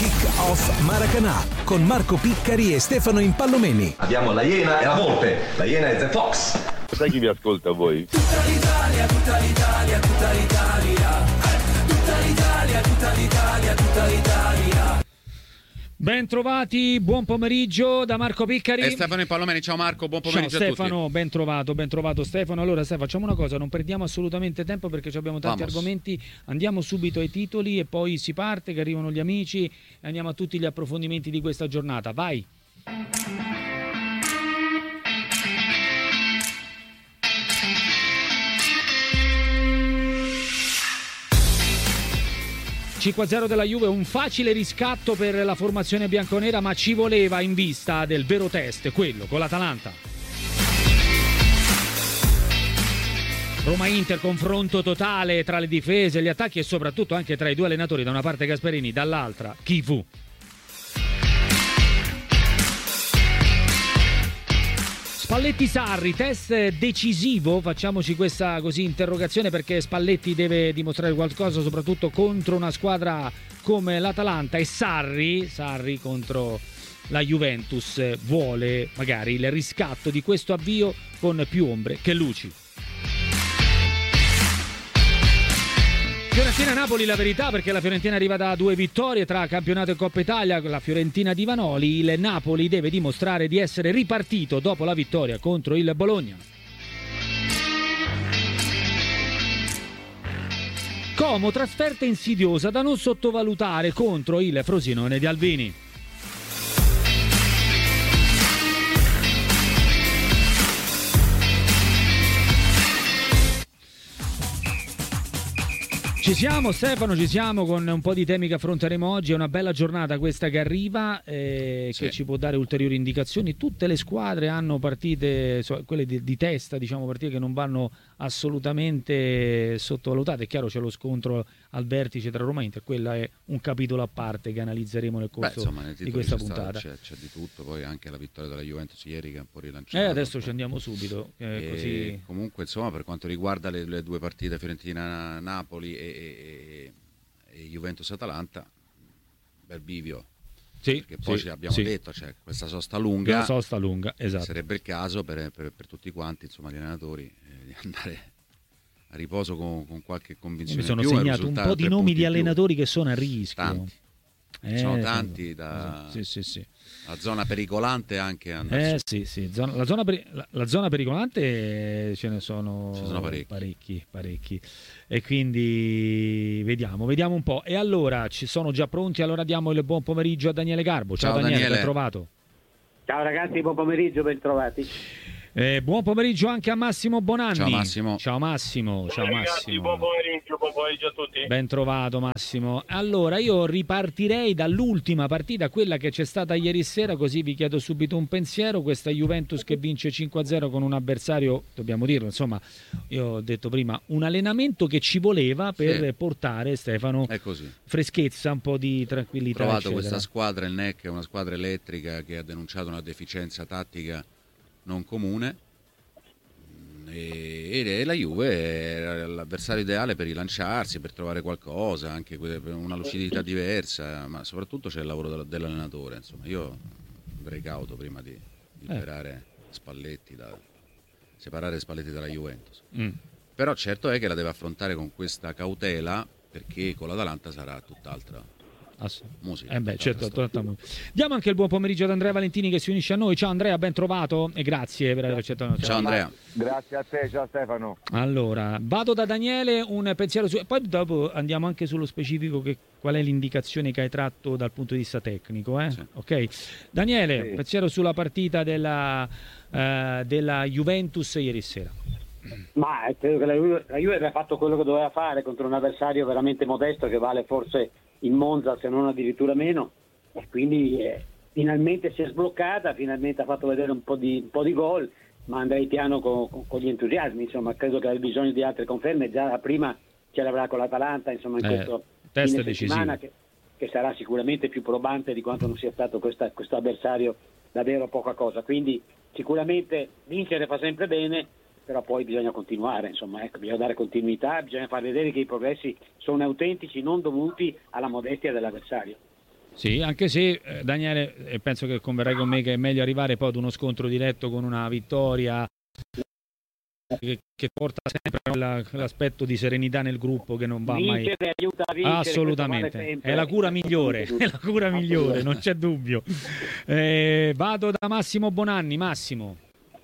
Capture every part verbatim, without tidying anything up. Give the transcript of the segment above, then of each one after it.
Kick-Off Maracanã con Marco Piccari e Stefano Impallomeni. Abbiamo la Iena e la Volpe. La Iena è The Fox. Sai chi vi ascolta a voi? Tutta l'Italia, tutta l'Italia, tutta l'Italia. Tutta l'Italia, tutta l'Italia, tutta l'Italia. Ben trovati, buon pomeriggio da Marco Piccari e Stefano Impallomeni. Ciao Marco, buon pomeriggio. Ciao Stefano, a tutti. ben trovato, ben trovato Stefano. Allora Stefano, facciamo una cosa, non perdiamo assolutamente tempo perché abbiamo tanti Vamos. argomenti. Andiamo subito ai titoli e poi si parte, che arrivano gli amici, e andiamo a tutti gli approfondimenti di questa giornata. Vai! cinque a zero della Juve, un facile riscatto per la formazione bianconera, ma ci voleva in vista del vero test, quello con l'Atalanta. Roma-Inter, confronto totale tra le difese, gli attacchi e soprattutto anche tra i due allenatori, da una parte Gasperini, dall'altra chi fu. Spalletti-Sarri, test decisivo, facciamoci questa così interrogazione perché Spalletti deve dimostrare qualcosa soprattutto contro una squadra come l'Atalanta e Sarri, Sarri contro la Juventus vuole magari il riscatto di questo avvio con più ombre che luci. Fiorentina-Napoli, la verità, perché la Fiorentina arriva da due vittorie tra campionato e Coppa Italia, la Fiorentina di Vanoli, il Napoli deve dimostrare di essere ripartito dopo la vittoria contro il Bologna. Como, trasferta insidiosa da non sottovalutare contro il Frosinone di Alvini. Ci siamo Stefano, ci siamo con un po' di temi che affronteremo oggi. È una bella giornata questa che arriva, eh, sì. che ci può dare ulteriori indicazioni. Tutte le squadre hanno partite, quelle di, di testa, diciamo, partite che non vanno assolutamente sottovalutate. È chiaro, c'è lo scontro al vertice tra Roma e Inter, quella è un capitolo a parte che analizzeremo nel corso Beh, insomma, di questa c'è puntata. Stato, c'è, c'è di tutto, poi anche la vittoria della Juventus ieri che è un po' rilanciata. Eh, adesso ci andiamo subito. Eh, così... Comunque, insomma, per quanto riguarda le, le due partite Fiorentina-Napoli e E, e Juventus-Atalanta, bel bivio, sì, perché poi sì, abbiamo sì. detto c'è cioè, questa sosta lunga, una sosta lunga, esatto. Sarebbe il caso per, per, per tutti quanti, insomma, gli allenatori eh, di andare a riposo con, con qualche convinzione. Mi sono più, segnato un po' di nomi di allenatori che sono a rischio. Tanti. Eh, sono tanti da sì, sì, sì. la zona pericolante anche eh sì sì zona, la, zona peri, la, la zona pericolante ce ne sono, Ce sono parecchi. parecchi parecchi e quindi vediamo vediamo un po'. E allora ci sono già pronti, allora diamo il buon pomeriggio a Daniele Garbo. Ciao, Ciao Daniele, Daniele, ben trovato. Ciao ragazzi, buon pomeriggio, ben trovati. Eh, buon pomeriggio anche a Massimo Bonanni. Ciao Massimo. Ciao Massimo. Ciao ragazzi, Massimo. buon pomeriggio, buon pomeriggio a tutti. Ben trovato Massimo. Allora io ripartirei dall'ultima partita, quella che c'è stata ieri sera, così vi chiedo subito un pensiero. Questa Juventus che vince cinque a zero con un avversario, dobbiamo dirlo, insomma, io ho detto prima, un allenamento che ci voleva per sì. portare, Stefano, è così. freschezza, un po' di tranquillità. Ho trovato eccetera. Questa squadra, il N E C, è una squadra elettrica che ha denunciato una deficienza tattica non comune e, e la Juve è l'avversario ideale per rilanciarsi, per trovare qualcosa, anche per una lucidità diversa, ma soprattutto c'è il lavoro dell'allenatore. Insomma, io andrei cauto prima di liberare eh. Spalletti, da, separare Spalletti dalla Juventus. Mm. Però certo è che la deve affrontare con questa cautela, perché con l'Atalanta sarà tutt'altra musica. Eh beh, certo, diamo anche il buon pomeriggio ad Andrea Valentini che si unisce a noi. Ciao Andrea, ben trovato e grazie per aver accettato. Ciao Andrea. Grazie a te, ciao Stefano. Allora, vado da Daniele, un pensiero su... poi dopo andiamo anche sullo specifico, che qual è l'indicazione che hai tratto dal punto di vista tecnico, eh? Sì. Ok. Daniele, sì. pensiero sulla partita della, uh, della Juventus ieri sera. Ma credo che la Juve, la Juve aveva fatto quello che doveva fare contro un avversario veramente modesto che vale forse il Monza, se non addirittura meno, e quindi eh, finalmente si è sbloccata, finalmente ha fatto vedere un po' di, un po' di gol, ma andrei piano con, con, con gli entusiasmi, insomma, credo che abbia bisogno di altre conferme. Già la prima ce l'avrà con l'Atalanta, insomma, in eh, questo fine settimana, che, che sarà sicuramente più probante di quanto non sia stato questa, questo avversario davvero poca cosa. Quindi sicuramente vincere fa sempre bene, però poi bisogna continuare, insomma, ecco, bisogna dare continuità, bisogna far vedere che i progressi sono autentici, non dovuti alla modestia dell'avversario. Sì, anche se eh, Daniele, eh, penso che converrai con me che è meglio arrivare poi ad uno scontro diretto con una vittoria che, che porta sempre la, l'aspetto di serenità nel gruppo che non va mai. Vincere aiuta a vincere, Assolutamente, è la cura migliore, è la cura migliore, non c'è dubbio. Eh, vado da Massimo Bonanni. Massimo.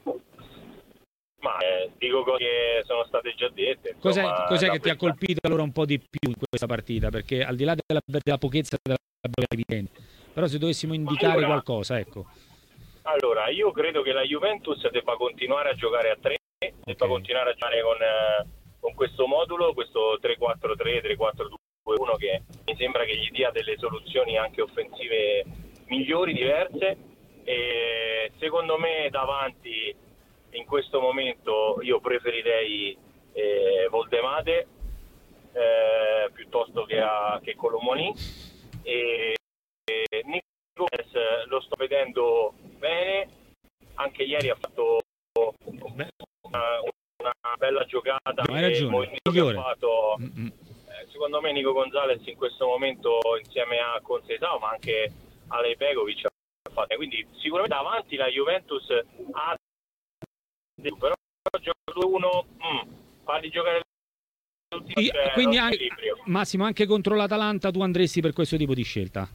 Ma eh, dico cose che sono state già dette. Cos'è, insomma, cos'è da che ti ha questa- colpito allora un po' di più in questa partita? Perché al di là della, della pochezza della evidente, però se dovessimo indicare Allora- qualcosa, ecco. Allora, io credo che la Juventus debba continuare a giocare a tre, debba Ok. continuare a giocare con, eh, con questo modulo, questo tre quattro tre, tre quattro due uno che mi sembra che gli dia delle soluzioni anche offensive migliori, diverse. E secondo me davanti in questo momento io preferirei eh, Voldemade eh, piuttosto che, a, che Colomoni. E, e Nico Gonzalez lo sto vedendo bene, anche ieri ha fatto Beh, una, una bella giocata. No, hai e ragione, il movimento che migliore. ha fatto, mm-mm. eh, secondo me Nico Gonzalez in questo momento insieme a Conceição ma anche a Lepegovic ha fatto, quindi sicuramente davanti la Juventus ha, però gioco due uno, mm, farli giocare tutti, Sì, cioè, quindi non anche, equilibrio. Massimo, anche contro l'Atalanta tu andresti per questo tipo di scelta?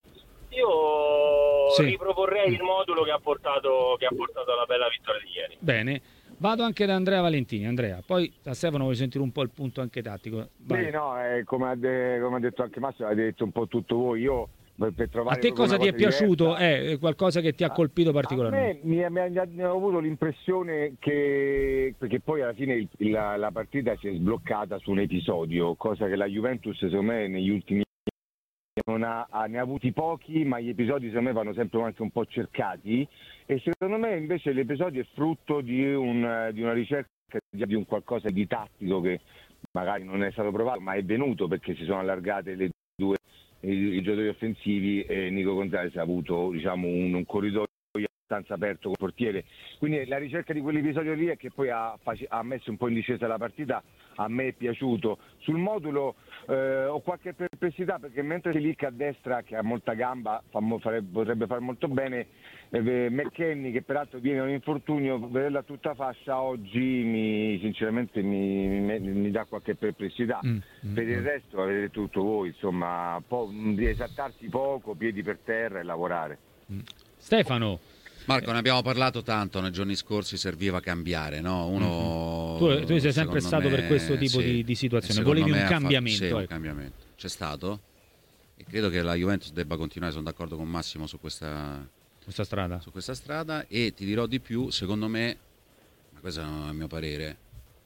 Io Sì. riproporrei il modulo che ha portato che ha portato alla bella vittoria di ieri. Bene, vado anche da Andrea Valentini. Andrea, poi a Stefano vuoi sentire un po' il punto anche tattico? Vai. Sì, no, eh, come, ha de- come ha detto anche Massimo, avete detto un po' tutto voi. Io per, per A trovare te proprio cosa una ti è cosa piaciuto? diversa- È qualcosa che ti ha colpito particolarmente? A me mi, mi, mi, mi ho avuto l'impressione che, perché poi alla fine il- la, la partita si è sbloccata su un episodio, cosa che la Juventus secondo me negli ultimi anni non ha, ha- ne ha avuti pochi, ma gli episodi secondo me vanno sempre anche un po' cercati, e secondo me invece l'episodio è frutto di, un, di una ricerca di un qualcosa di tattico che magari non è stato provato, ma è venuto perché si sono allargate le due i, i giocatori offensivi e Nico Gonzalez ha avuto, diciamo, un, un corridoio abbastanza aperto col portiere, quindi la ricerca di quell'episodio lì è che poi ha, faci- ha messo un po' in discesa la partita. A me è piaciuto. Sul modulo eh, ho qualche perplessità perché mentre Silic a destra, che ha molta gamba, fa mo- farebbe- potrebbe fare molto bene, eh, McKennie, che peraltro viene da un infortunio, vederla tutta fascia oggi mi, sinceramente mi, mi- mi dà qualche perplessità. Mm, mm, Per il mm. resto avete tutto voi, insomma, po- di esattarsi poco, piedi per terra e lavorare. Stefano, Marco, ne abbiamo parlato tanto nei giorni scorsi, serviva cambiare, no? Uno, tu, tu sei sempre secondo stato me, per questo tipo sì, di, di situazione, secondo volevi me un ha fatto- cambiamento. sì, un ecco. cambiamento. C'è stato e credo che la Juventus debba continuare, sono d'accordo con Massimo su questa, Questa strada. su questa strada, e ti dirò di più, secondo me, ma questo è il mio parere,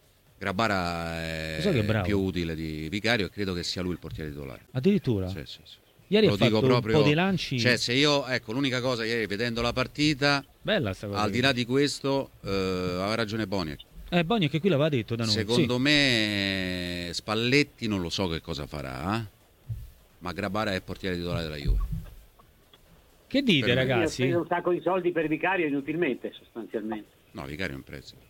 Grabara è Lo sai che è bravo? più utile di Vicario e credo che sia lui il portiere titolare. Addirittura? Sì, sì, sì. Ieri Lo ha fatto dico proprio, un po' di lanci. cioè se io, ecco, l'unica cosa ieri vedendo la partita, Bella sta cosa. al di là di questo, eh, aveva ragione Boniek. Eh, Boni che qui l'aveva detto da noi. Secondo sì. me Spalletti non lo so che cosa farà, eh? Ma Grabara è il portiere titolare della Juve. Che dite, Per me. Io ho ragazzi? speso un sacco di soldi per Vicario inutilmente, sostanzialmente. No, Vicario è in prestito.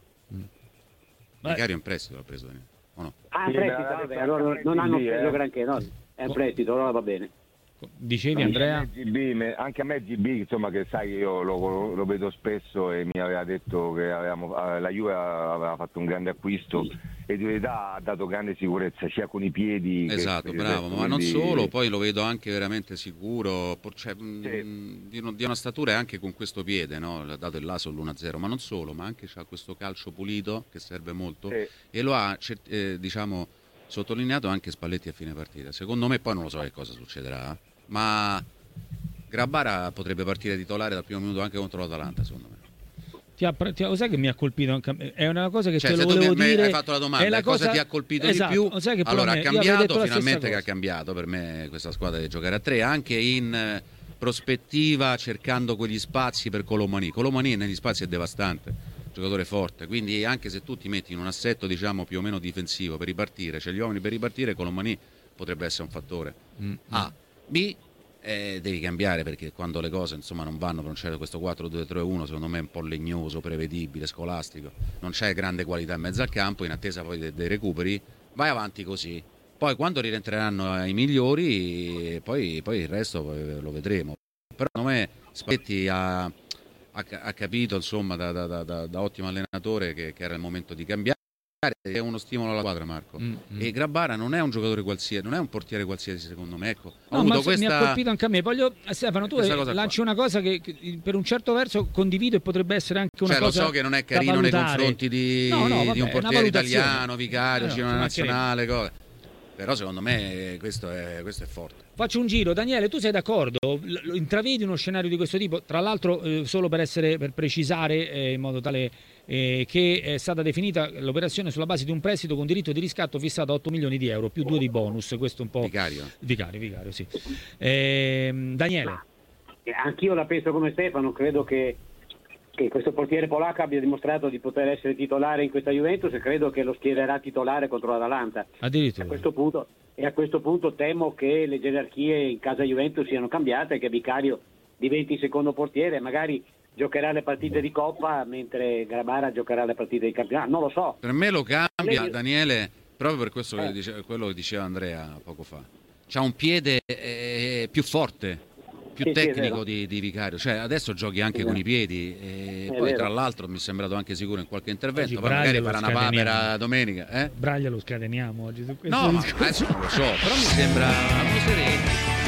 Beh. Vicario è in prestito l'ha preso Daniele. O no? Ah, Sì, prestito, ma vabbè, ha allora detto non hanno anche speso eh. granché, no? È un prestito, allora va bene. Dicevi, Anche Andrea? a me G B, me- anche a me G B, insomma, che sai che io lo, lo vedo spesso e mi aveva detto che avevamo, eh, la Juve aveva fatto un grande acquisto e di verità ha dato grande sicurezza sia con i piedi che Esatto, per il bravo, resto, ma non quindi- solo, poi lo vedo anche veramente sicuro, por- cioè, mh, Sì. di, uno- di una statura e anche con questo piede, no? Ha dato il laso all'uno a zero, ma non solo, ma anche c'ha questo calcio pulito che serve molto Sì. e lo ha, cer- eh, diciamo, sottolineato anche Spalletti a fine partita. Secondo me poi non lo so che cosa succederà, ma Grabara potrebbe partire titolare dal primo minuto anche contro l'Atalanta, secondo me. Ti ha, ti ha- sai che mi ha colpito anche a me? È una cosa che Cioè, te se lo tu mi, volevo mi dire. hai fatto la domanda, è la cosa cosa ti ha colpito esatto, di più? sai che pure Allora a ha me- io avevo detto cambiato, la stessa finalmente che ha cosa. cambiato per me questa squadra di giocare a tre, anche in eh, prospettiva cercando quegli spazi per Colomani. Colomani negli spazi è devastante, giocatore forte, quindi anche se tu ti metti in un assetto diciamo più o meno difensivo per ripartire, c'è gli uomini per ripartire, Colomani potrebbe essere un fattore. Mm. A. B. Eh, devi cambiare perché quando le cose insomma non vanno, non c'è questo quattro due tre uno secondo me è un po' legnoso, prevedibile, scolastico, non c'è grande qualità in mezzo al campo, in attesa poi dei, dei recuperi, vai avanti così, Poi quando rientreranno ai migliori, poi, poi il resto poi lo vedremo. Però secondo me Spalletti ha, ha, ha capito, insomma, da, da, da, da ottimo allenatore che, che era il momento di cambiare. È uno stimolo alla squadra, Marco. Mm-hmm. E Grabara non è un giocatore qualsiasi, non è un portiere qualsiasi, secondo me. Ecco, no, ma questa... mi ha colpito anche a me. Voglio, Stefano, tu lanci qua. una cosa che, che per un certo verso condivido e potrebbe essere anche una cioè, cosa. Lo so che non è carino nei confronti di, no, no, vabbè, di un portiere italiano, vicario, no, no, nazionale, cose. Però secondo me questo è, questo è forte. Faccio un giro. Daniele, tu sei d'accordo? L- intravedi uno scenario di questo tipo? Tra l'altro, eh, solo per essere per precisare eh, in modo tale eh, che è stata definita l'operazione sulla base di un prestito con diritto di riscatto fissato a otto milioni di euro più due di bonus. Questo un po' vicario. Vicario, vicario, sì. Eh, Daniele. Anch'io la penso come Stefano, credo che che questo portiere polacco abbia dimostrato di poter essere titolare in questa Juventus e credo che lo schiererà titolare contro l'Atalanta. Addirittura. A questo punto, e a questo punto temo che le gerarchie in casa Juventus siano cambiate e che Vicario diventi secondo portiere, magari giocherà le partite di Coppa mentre Grabara giocherà le partite di campionato, non lo so. Per me lo cambia, Lei... Daniele, proprio per questo eh. che dice, quello che diceva Andrea poco fa. C'ha un piede eh, più forte, più sì, tecnico sì, di, di Vicario, cioè adesso giochi anche sì, con i piedi e poi vero. Tra l'altro mi è sembrato anche sicuro in qualche intervento. Oggi poi magari farà una scateniamo. papera domenica eh? Braglia lo scateniamo oggi su questo no, ma discorso. adesso non lo so, però mi sembra molto sereno.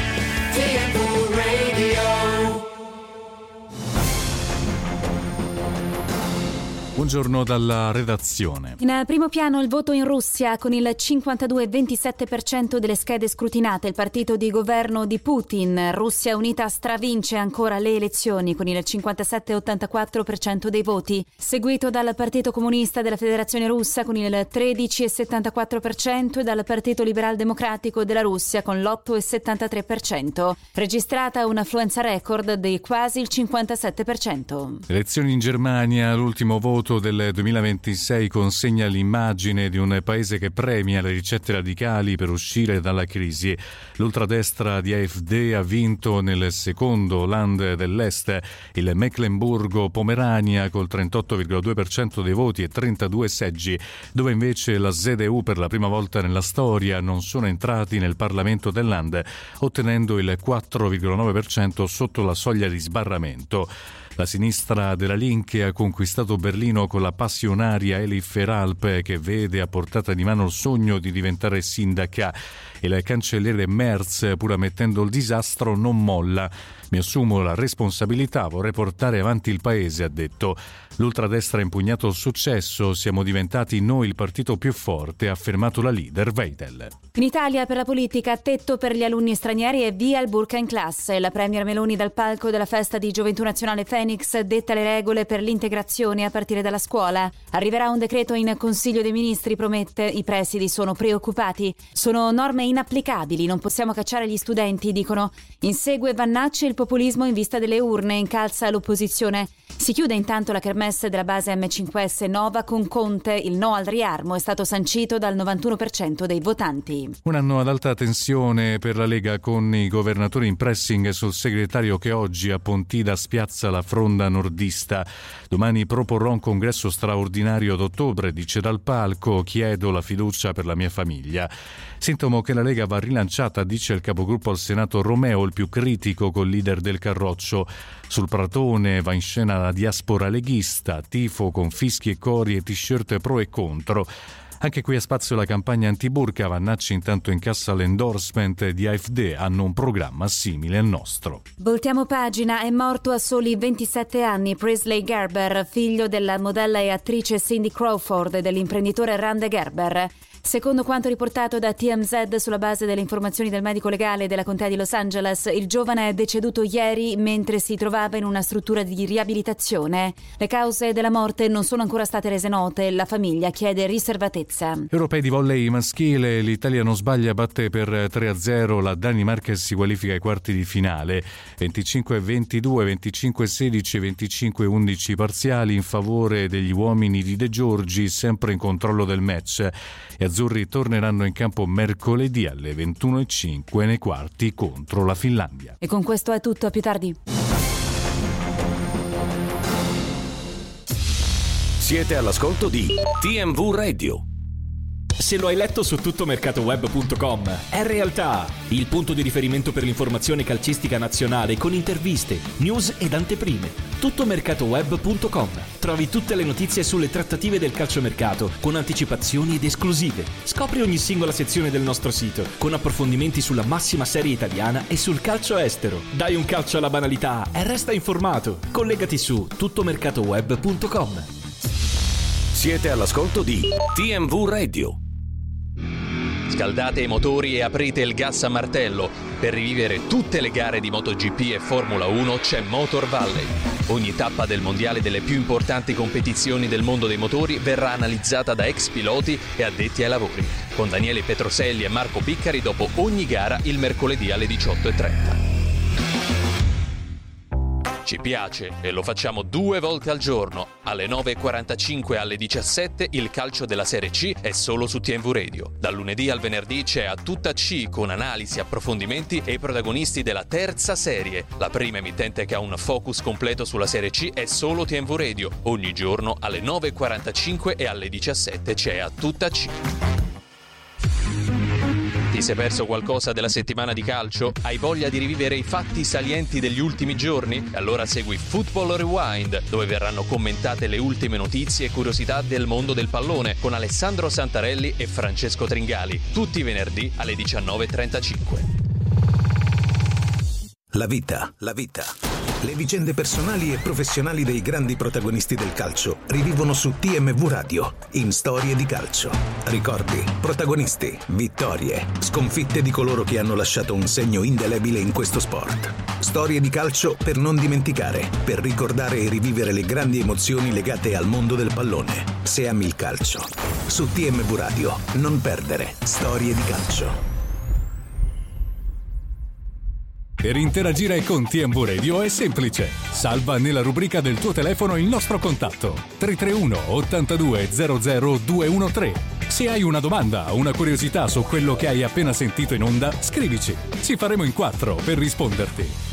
Buongiorno dalla redazione. In primo piano il voto in Russia con il cinquantadue virgola ventisette per cento delle schede scrutinate. Il partito di governo di Putin, Russia Unita, stravince ancora le elezioni con il cinquantasette virgola ottantaquattro per cento dei voti, seguito dal Partito Comunista della Federazione Russa con il tredici virgola settantaquattro per cento e dal Partito Liberal Democratico della Russia con l'otto virgola settantatré per cento. Registrata un'affluenza record di quasi il cinquantasette per cento. Elezioni in Germania, l'ultimo voto del duemilaventisei consegna l'immagine di un paese che premia le ricette radicali per uscire dalla crisi. L'ultradestra di A F D ha vinto nel secondo Land dell'Est, il Mecklenburgo-Pomerania, col trentotto virgola due per cento dei voti e trentadue seggi, dove invece la Z D U per la prima volta nella storia non sono entrati nel Parlamento del Land, ottenendo il quattro virgola nove per cento sotto la soglia di sbarramento. La sinistra della Linke ha conquistato Berlino con la passionaria Elif Eralp, che vede a portata di mano il sogno di diventare sindaca. E il cancelliere Merz, pur ammettendo il disastro, non molla. Mi assumo la responsabilità, vorrei portare avanti il paese, ha detto. L'ultradestra ha impugnato il successo, siamo diventati noi il partito più forte, ha affermato la leader Weidel. In Italia per la politica, tetto per gli alunni stranieri e via il burka in classe. La premier Meloni dal palco della festa di Gioventù Nazionale Phoenix detta le regole per l'integrazione a partire dalla scuola. Arriverà un decreto in Consiglio dei Ministri, promette, i presidi sono preoccupati. Sono norme inapplicabili, non possiamo cacciare gli studenti, dicono. Insegue Vannacci il populismo in vista delle urne, incalza l'opposizione. Si chiude intanto la kermesse della base M cinque S Nova con Conte. Il no al riarmo è stato sancito dal novantuno per cento dei votanti. Un anno ad alta tensione per la Lega con i governatori in pressing sul segretario che oggi a Pontida spiazza la fronda nordista. Domani proporrò un congresso straordinario d'ottobre, dice dal palco, chiedo la fiducia per la mia famiglia. Sintomo che la Lega va rilanciata, dice il capogruppo al Senato Romeo, il più critico col leader del Carroccio. Sul Pratone va in scena la diaspora leghista, tifo con fischi e cori e t-shirt pro e contro. Anche qui ha spazio la campagna antiburca. Vannacci intanto incassa l'endorsement di A F D, hanno un programma simile al nostro. Voltiamo pagina, è morto a soli ventisette anni Presley Gerber, figlio della modella e attrice Cindy Crawford e dell'imprenditore Rand Gerber. Secondo quanto riportato da T M Z sulla base delle informazioni del medico legale della contea di Los Angeles, il giovane è deceduto ieri mentre si trovava in una struttura di riabilitazione. Le cause della morte non sono ancora state rese note, la famiglia chiede riservatezza. Europei di volley maschile, l'Italia non sbaglia, batte per tre a zero la Danimarca e si qualifica ai quarti di finale. venticinque a ventidue, venticinque a sedici e venticinque a undici parziali in favore degli uomini di De Giorgi, sempre in controllo del match. Gli azzurri torneranno in campo mercoledì alle ventuno e cinque nei quarti contro la Finlandia. E con questo è tutto, a più tardi. Siete all'ascolto di T M V Radio. se lo hai letto su tuttomercatoweb punto com. È realtà, il punto di riferimento per l'informazione calcistica nazionale con interviste, news ed anteprime. tuttomercatoweb punto com. Trovi tutte le notizie sulle trattative del calciomercato con anticipazioni ed esclusive. Scopri ogni singola sezione del nostro sito con approfondimenti sulla massima serie italiana e sul calcio estero. Dai un calcio alla banalità e resta informato. Collegati su tuttomercatoweb punto com. Siete all'ascolto di T M V Radio. Scaldate i motori e aprite il gas a martello. Per rivivere tutte le gare di MotoGP e Formula uno c'è Motor Valley. Ogni tappa del mondiale delle più importanti competizioni del mondo dei motori verrà analizzata da ex piloti e addetti ai lavori, con Daniele Petroselli e Marco Piccari dopo ogni gara il mercoledì alle diciotto e trenta. Ci piace e lo facciamo due volte al giorno. Alle nove e quarantacinque e alle diciassette il calcio della Serie C è solo su T M V Radio. Dal lunedì al venerdì c'è A Tutta C con analisi, approfondimenti e i protagonisti della terza serie. La prima emittente che ha un focus completo sulla Serie C è solo T M V Radio. Ogni giorno alle nove e quarantacinque e alle diciassette c'è A Tutta C. Ti sei perso qualcosa della settimana di calcio? Hai voglia di rivivere i fatti salienti degli ultimi giorni? Allora segui Football Rewind, dove verranno commentate le ultime notizie e curiosità del mondo del pallone con Alessandro Santarelli e Francesco Tringali, tutti i venerdì alle diciannove e trentacinque. La vita, la vita. Le vicende personali e professionali dei grandi protagonisti del calcio rivivono su T M V Radio in Storie di calcio. Ricordi, protagonisti, vittorie, sconfitte di coloro che hanno lasciato un segno indelebile in questo sport. Storie di calcio per non dimenticare, per ricordare e rivivere le grandi emozioni legate al mondo del pallone. Se ami il calcio, su T M V Radio non perdere Storie di calcio. Per interagire con T M V Radio è semplice. Salva nella rubrica del tuo telefono il nostro contatto tre tre uno ottantadue zero zero due uno tre. Se hai una domanda o una curiosità su quello che hai appena sentito in onda, scrivici. Ci faremo in quattro per risponderti.